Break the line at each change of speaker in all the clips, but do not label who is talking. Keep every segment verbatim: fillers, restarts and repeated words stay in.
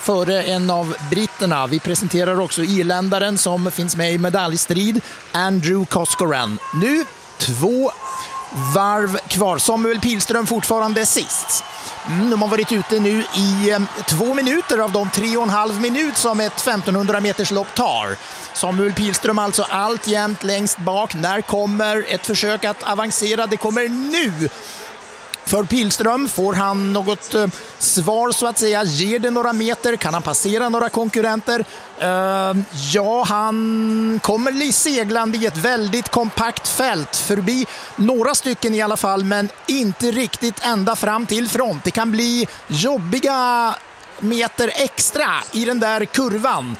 före en av britterna. Vi presenterar också irländaren som finns med i medaljstrid, Andrew Coscoran. Nu två varv kvar. Samuel Pihlström fortfarande sist. Mm, de har varit ute nu i eh, två minuter av de tre och en halv minut som ett femtonhundra meters lopp tar. Samuel Pihlström alltså alltjämt längst bak. När kommer ett försök att avancera? Det kommer nu. För Pihlström, får han något eh, svar så att säga? Ger det några meter? Kan han passera några konkurrenter? Uh, ja, han kommer seglande i ett väldigt kompakt fält förbi några stycken i alla fall, men inte riktigt ända fram till front. Det kan bli jobbiga meter extra i den där kurvan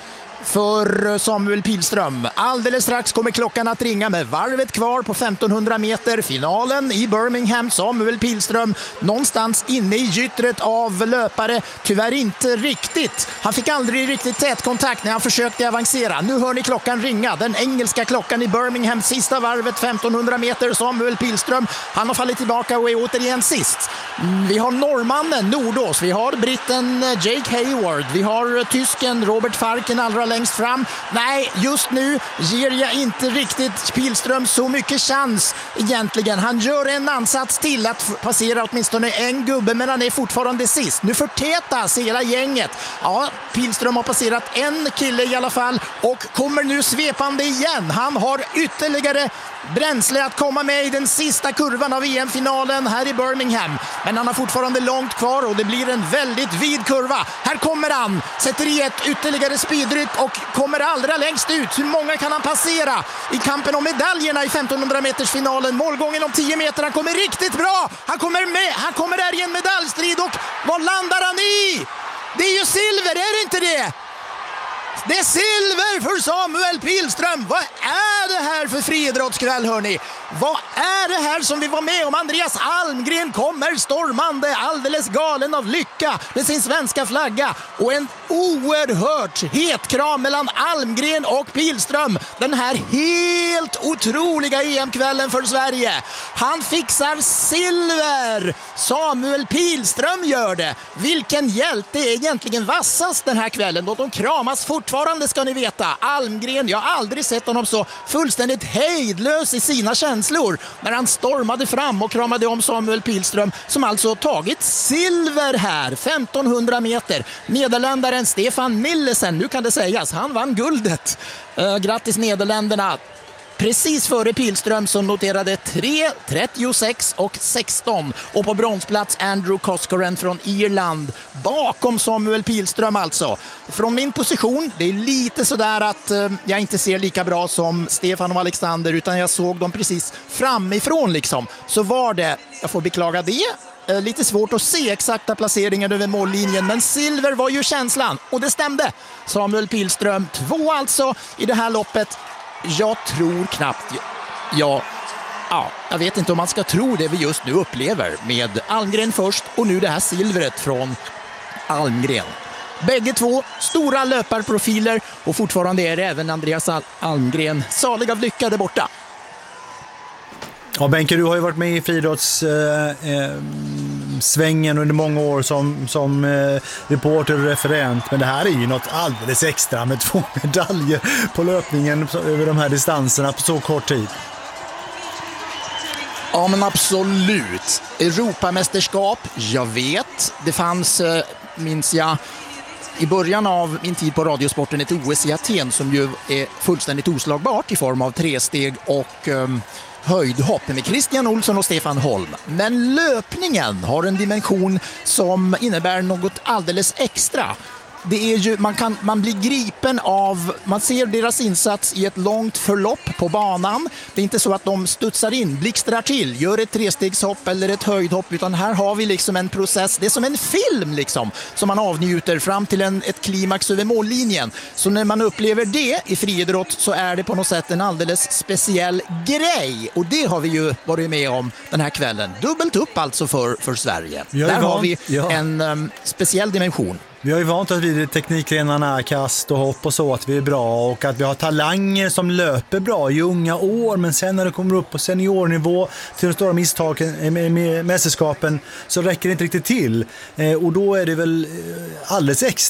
för Samuel Pihlström. Alldeles strax kommer klockan att ringa med varvet kvar på femtonhundra meter. Finalen i Birmingham. Samuel Pihlström någonstans inne i gyttret av löpare. Tyvärr inte riktigt. Han fick aldrig riktigt tät kontakt när han försökte avancera. Nu hör ni klockan ringa. Den engelska klockan i Birmingham. Sista varvet femtonhundra meter. Samuel Pihlström. Han har fallit tillbaka och är återigen sist. Vi har norrmannen Nordås. Vi har britten Jake Hayward. Vi har tysken Robert Farken allra längst fram. Nej, just nu ger jag inte riktigt Pihlström så mycket chans egentligen. Han gör en ansats till att passera åtminstone en gubbe, men han är fortfarande sist. Nu förtätas hela gänget. Ja, Pihlström har passerat en kille i alla fall och kommer nu svepande igen. Han har ytterligare bränsle att komma med i den sista kurvan av E M-finalen här i Birmingham. Men han har fortfarande långt kvar och det blir en väldigt vid kurva. Här kommer han, sätter i ett ytterligare speedryck och kommer allra längst ut. Hur många kan han passera i kampen om medaljerna i femtonhundra meters finalen? Målgången om tio meter, han kommer riktigt bra. Han kommer med, han kommer där i en medaljstrid och vad landar han i? Det är ju silver, är det inte det? Det är silver för Samuel Pihlström. Vad är det här för friidrottskväll, hörni? Vad är det här som vi var med om? Andreas Almgren kommer stormande, alldeles galen av lycka med sin svenska flagga. Och en oerhört het kram mellan Almgren och Pihlström. Den här helt otroliga E M-kvällen för Sverige. Han fixar silver. Samuel Pihlström gör det. Vilken hjälte är egentligen vassast den här kvällen? Då de kramas fortfarande, ska ni veta. Almgren, jag har aldrig sett honom så fullständigt hejdlös i sina känslor när han stormade fram och kramade om Samuel Pihlström, som alltså tagit silver här, femtonhundra meter. Nederländaren Stefan Nillesen, nu kan det sägas, han vann guldet. Uh, grattis Nederländerna. Precis före Pihlström som noterade tre, trettiosex och sexton. Och på bronsplats Andrew Coscoran från Irland. Bakom Samuel Pihlström alltså. Från min position, det är lite sådär att eh, jag inte ser lika bra som Stefan och Alexander, utan jag såg dem precis framifrån liksom. Så var det, jag får beklaga det, eh, lite svårt att se exakta placeringar över mållinjen. Men silver var ju känslan och det stämde. Samuel Pihlström, två alltså i det här loppet. Jag tror knappt, ja, ja, jag vet inte om man ska tro det vi just nu upplever med Almgren först och nu det här silvret från Almgren. Bägge två stora löparprofiler och fortfarande är det även Andreas Almgren salig av lycka där borta.
Ja, Benke, du har ju varit med i friidrottssvängen eh, under många år som, som eh, reporter och referent, men det här är ju något alldeles extra med två medaljer på löpningen över de här distanserna på så kort tid.
Ja, men absolut. Europamästerskap, jag vet. Det fanns, eh, minns jag, i början av min tid på Radiosporten ett O S i Aten som ju är fullständigt oslagbart i form av tresteg och eh, höjdhopp med Christian Olsson och Stefan Holm. Men löpningen har en dimension som innebär något alldeles extra. Det är ju, man, kan, man blir gripen av, man ser deras insats i ett långt förlopp på banan. Det är inte så att de studsar in, blixtrar till, gör ett trestegshopp eller ett höjdhopp, utan här har vi liksom en process, det är som en film liksom, som man avnjuter fram till en, ett klimax över mållinjen. Så när man upplever det i friidrott så är det på något sätt en alldeles speciell grej. Och det har vi ju varit med om den här kvällen. Dubbelt upp alltså för, för Sverige. Där har vi ja. en um, speciell dimension.
Vi har ju vant att vid teknikgrenarna, kast och hopp och så, att vi är bra och att vi har talanger som löper bra i unga år, men sen när det kommer upp på seniornivå till de stora misstagen med, med mästerskapen så räcker det inte riktigt till. Eh, och då är det väl alldeles extra